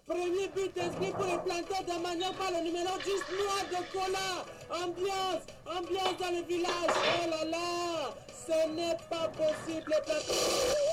Premier but inscrit pour les planteurs de manioc par le numéro 10, Noir de Cola. Ambiance dans le village. Oh là là, ce n'est pas possible. Les planteurs...